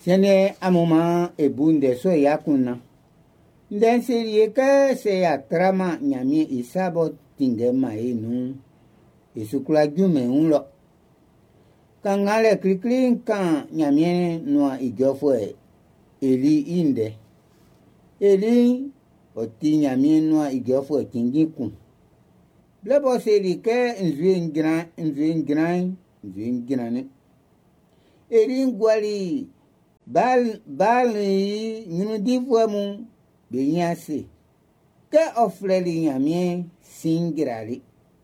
Sene amoma ebunde so yakuna. Nden serie ka se ya trama nyami isabo tingema inu. Isukula jume unlo. Kangale klikling kan nyami noa igofwe eli inde. Eli oti nyami noa igofwe kingiku. Blabo serie ke nzwe ngran. Eli ngwali bali nyunu difwe mu benyase. Ke ofreli nyami singrali.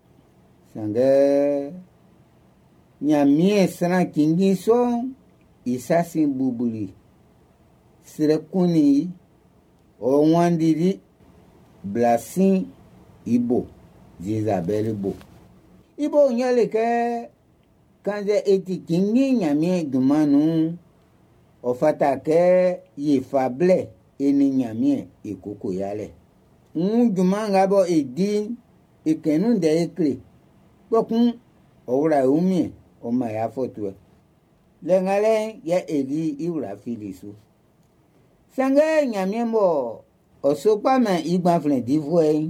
Sange nyami sana kingi so isasi bubuli. Sirekuni o wandiri blasin Ibo. Jezabel Ibo. Ibo nyale ke kanze eti kingi nyami dumanu ofata ke ye fable eni nyami ikoko yale. Dumanga bo edi ikenu de ekle. Bokun owra umi o ma ya fotwe. Lengale ya edi iwra filisu. Sange nyami mo osopa me igba flen divwe.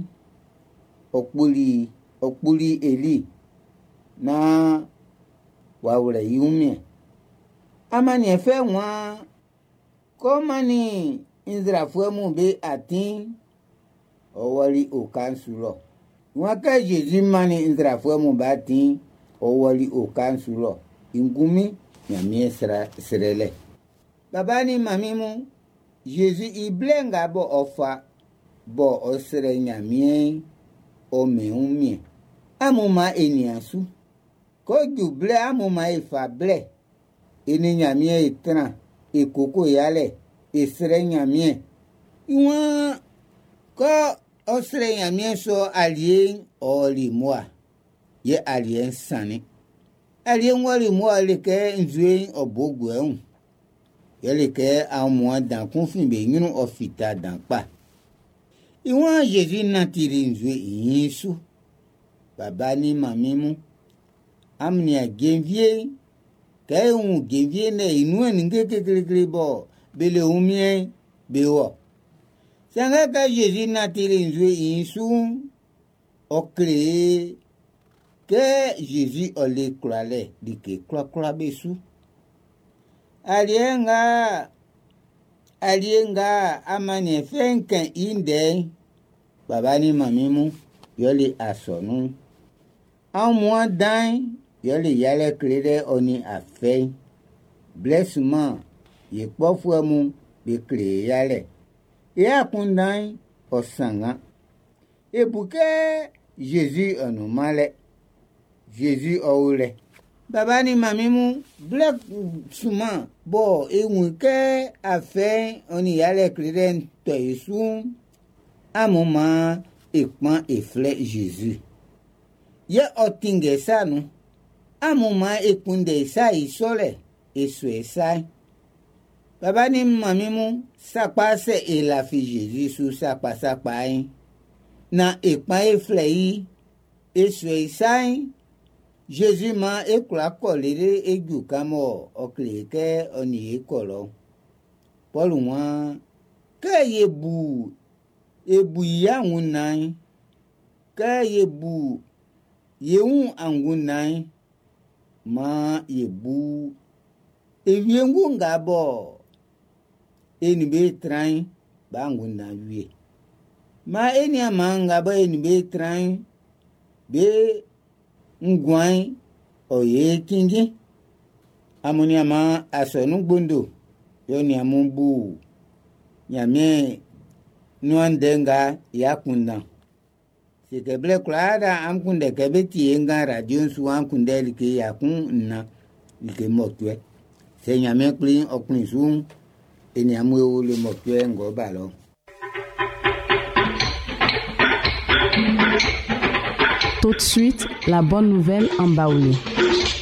Okpuli eli na wawre yumi. Amani efe wa komani inzra fuemu be atin owali okansulo. Waka Jésus mani inzra fuemu be atin owali okansulo. Ingumi nyami serele. Babani mamimu Jésus iblenga bo ofa bo osere nyami omeumie. Amuma eniasu. Ko juble amuma efable. Eni nyamie etran. Ekoko yale. Esre nyamie. Iwa. Ko osre nyamie so alien oli moa. Ye alien sani. Alien wali moa leke nzwe obogwe. Ye leke amua dan konfimbe nyunu ofita dan pa. Iwa Jésus natiri nzwe insu. Babani mamimu. Amnia genvie. Kaya genvie ne inue nge bo. Bele umie bewo. Sanga ka Jésus natiri nzwe insu. Okle. Ke Jésus ole krale. Dike kla besu. Alienga amani fenken inde. Babani mamimu yoli asonu. Amwa dan yoli yale klede oni afe. Blessement ye kpofwemu be kle yale. E akundan osanga. E buke Jésus onumale. Jésus oule. Babani mamimu black suma bo ewunke afe oni yale klede to isu. Amoma ekpan efle Jésus. Ye otinge sa nou. Amoma ekunde sa isole. Eswe sa. Babani mamimu sakpa se elafi Jésus sou sakpa yi. Na ekpan efle yi. Eswe sa yi. Jésus ma ekula kolere eju kamo okleke oni ekolo. Paul mwa ke yebu ebu ya ngunai. Ka yebu yeun angunai. Ma yebu ewiengu ngabo. Enibe train ba ngunai wie. Ma eni ama ngabo enibe train be ngwai oye kingi. Amoni ama asonu gbondo. Yoni amumbu. Nyame nuandenga yakunda. Sikeble klada amkunde kebeti enga radio su amkunde like yakun na like motwe. Se nyame klin okun su eni amu le motwe ngo balo. Tout de suite, la bonne nouvelle en Baoulé.